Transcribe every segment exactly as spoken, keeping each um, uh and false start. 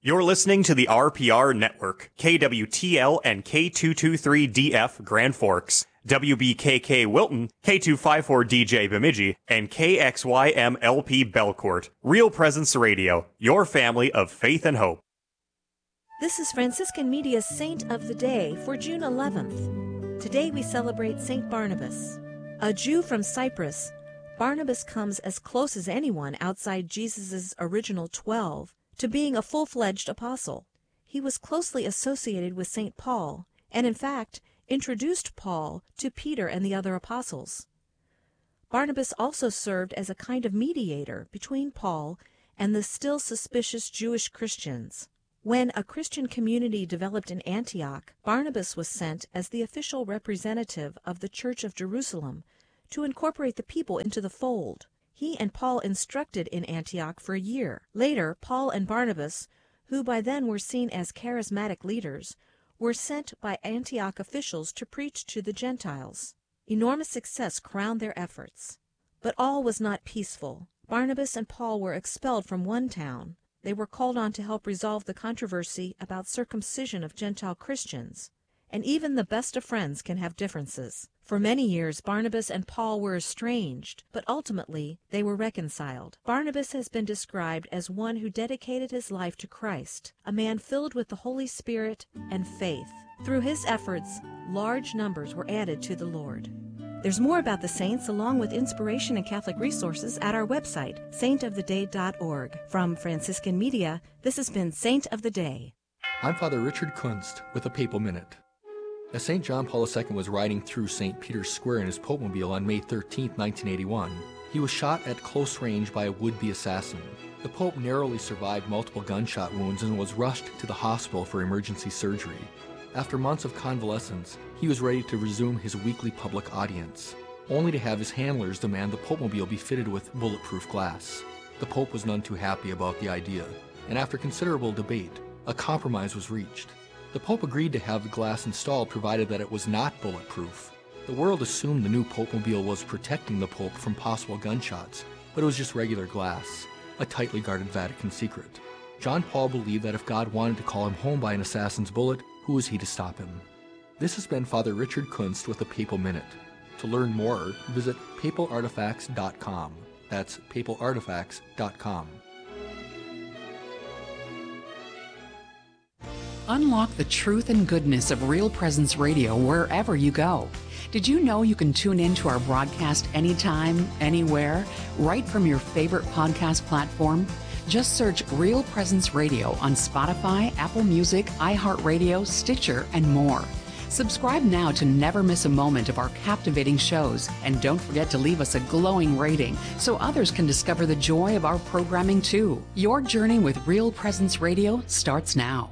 You're listening to the R P R Network, K W T L and K two twenty-three D F Grand Forks, W B K K Wilton, K two fifty-four D J Bemidji, and K X Y M L P Belcourt. Real Presence Radio, your family of faith and hope. This is Franciscan Media's Saint of the Day for June eleventh. Today we celebrate Saint Barnabas. A Jew from Cyprus, Barnabas comes as close as anyone outside Jesus' original twelve to being a full-fledged apostle. He was closely associated with Saint Paul, and in fact, introduced Paul to Peter and the other apostles. Barnabas also served as a kind of mediator between Paul and the still suspicious Jewish Christians. When a Christian community developed in Antioch, Barnabas was sent as the official representative of the Church of Jerusalem to incorporate the people into the fold. He and Paul instructed in Antioch for a year. Later, Paul and Barnabas, who by then were seen as charismatic leaders, were sent by Antioch officials to preach to the Gentiles. Enormous success crowned their efforts. But all was not peaceful. Barnabas and Paul were expelled from one town. They were called on to help resolve the controversy about circumcision of Gentile Christians. And even the best of friends can have differences. For many years, Barnabas and Paul were estranged, but ultimately they were reconciled. Barnabas has been described as one who dedicated his life to Christ, a man filled with the Holy Spirit and faith. Through his efforts, large numbers were added to the Lord. There's more about the saints along with inspiration and Catholic resources at our website, saint of the day dot org. From Franciscan Media, this has been Saint of the Day. I'm Father Richard Kunst with a Papal Minute. As Saint John Paul the Second was riding through Saint Peter's Square in his Popemobile on May thirteenth, nineteen eighty-one, he was shot at close range by a would-be assassin. The Pope narrowly survived multiple gunshot wounds and was rushed to the hospital for emergency surgery. After months of convalescence, he was ready to resume his weekly public audience, only to have his handlers demand the Popemobile be fitted with bulletproof glass. The Pope was none too happy about the idea, and after considerable debate, a compromise was reached. The Pope agreed to have the glass installed provided that it was not bulletproof. The world assumed the new Popemobile was protecting the Pope from possible gunshots, but it was just regular glass, a tightly guarded Vatican secret. John Paul believed that if God wanted to call him home by an assassin's bullet, who was he to stop him? This has been Father Richard Kunst with a Papal Minute. To learn more, visit papal artifacts dot com. That's papal artifacts dot com. Unlock the truth and goodness of Real Presence Radio wherever you go. Did you know you can tune in to our broadcast anytime, anywhere, right from your favorite podcast platform? Just search Real Presence Radio on Spotify, Apple Music, iHeartRadio, Stitcher, and more. Subscribe now to never miss a moment of our captivating shows, and don't forget to leave us a glowing rating so others can discover the joy of our programming too. Your journey with Real Presence Radio starts now.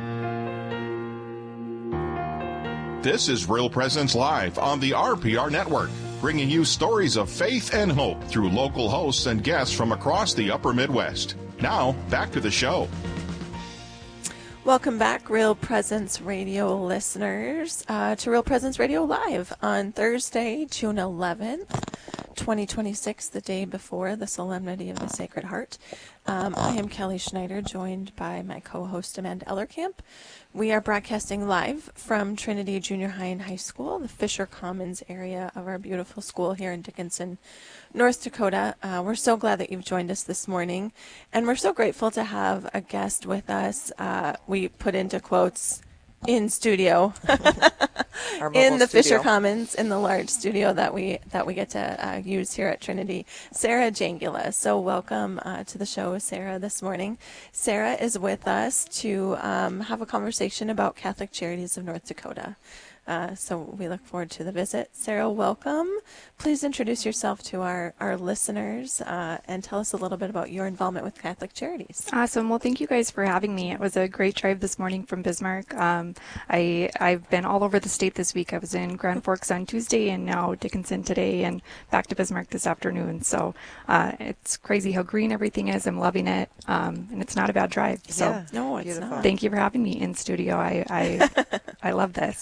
This is Real Presence Live on the R P R Network, bringing you stories of faith and hope through local hosts and guests from across the upper Midwest. Now, back to the show. Welcome back, Real Presence Radio listeners, uh, to Real Presence Radio Live on Thursday, June eleventh, twenty twenty-six, the day before the Solemnity of the Sacred Heart. Um, I am Kelly Schneider, joined by my co-host Amanda Ellerkamp. We are broadcasting live from Trinity Junior High and High School, the Fisher Commons area of our beautiful school here in Dickinson, North Dakota. Uh, we're so glad that you've joined us this morning, and we're so grateful to have a guest with us. Uh, we put into quotes, in studio, in the studio. Fisher Commons, in the large studio that we that we get to uh, use here at Trinity, Sarah Jangula. So welcome uh, to the show, Sarah, this morning. Sarah is with us to um, have a conversation about Catholic Charities of North Dakota. Uh, so we look forward to the visit. Sarah, welcome. Please introduce yourself to our, our listeners uh, and tell us a little bit about your involvement with Catholic Charities. Awesome. Well, thank you guys for having me. It was a great drive this morning from Bismarck. Um, I, I've been all over the state this week. I was in Grand Forks on Tuesday and now Dickinson today and back to Bismarck this afternoon. So uh, it's crazy how green everything is. I'm loving it. Um, and it's not a bad drive. So yeah, no, it's not. Thank you for having me in studio. I, I, I love this.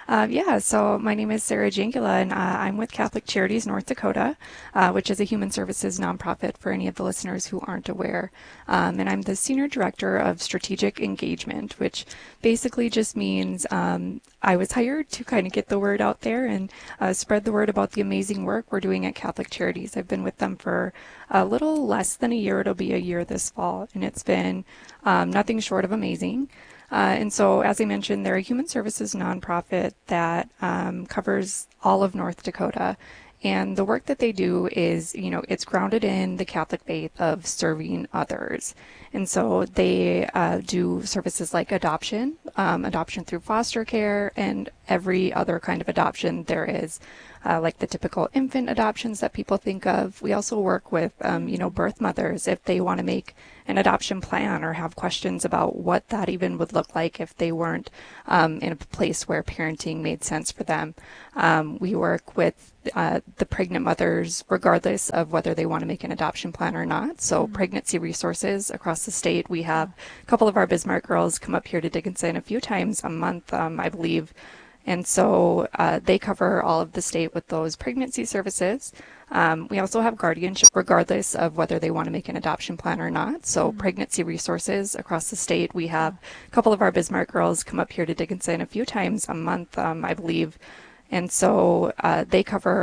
Uh, yeah, so my name is Sarah Jangula, and uh, I'm with Catholic Charities North Dakota, uh, which is a human services nonprofit for any of the listeners who aren't aware. Um, and I'm the Senior Director of Strategic Engagement, which basically just means um, I was hired to kind of get the word out there and uh, spread the word about the amazing work we're doing at Catholic Charities. I've been with them for a little less than a year. It'll be a year this fall, and it's been um, nothing short of amazing. Uh, and so, as I mentioned, they're a human services nonprofit that um, covers all of North Dakota. And the work that they do is, you know, it's grounded in the Catholic faith of serving others. And so they uh, do services like adoption, um, adoption through foster care, and every other kind of adoption there is, uh, like the typical infant adoptions that people think of. We also work with, um, you know, birth mothers if they want to make an adoption plan or have questions about what that even would look like if they weren't um, in a place where parenting made sense for them. Um, we work with uh, the pregnant mothers regardless of whether they want to make an adoption plan or not. So mm-hmm. pregnancy resources across the state. We have a couple of our Bismarck girls come up here to Dickinson a few times a month, um, I believe. And so uh, they cover all of the state with those pregnancy services. Um, we also have guardianship regardless of whether they want to make an adoption plan or not. So mm-hmm. pregnancy resources across the state. We have a couple of our Bismarck girls come up here to Dickinson a few times a month, um, I believe. And so uh, they cover